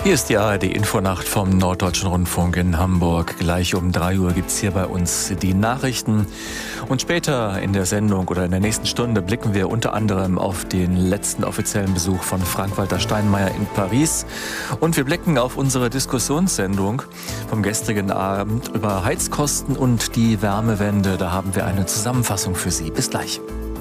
Hier ist die ARD-Infonacht vom Norddeutschen Rundfunk in Hamburg. Gleich um 3 Uhr gibt's hier bei uns die Nachrichten. Und später in der Sendung oder in der nächsten Stunde blicken wir unter anderem auf den letzten offiziellen Besuch von Frank-Walter Steinmeier in Paris. Und wir blicken auf unsere Diskussionssendung vom gestrigen Abend über Heizkosten und die Wärmewende. Da haben wir eine Zusammenfassung für Sie. Bis gleich.